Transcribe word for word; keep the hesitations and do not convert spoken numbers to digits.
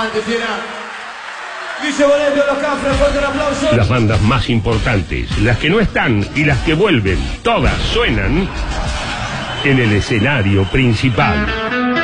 Aguante, fiera. Guille Boleto, Los Cafres, fuerte el aplauso. Las bandas más importantes, las que no están y las que vuelven, todas suenan en el escenario principal.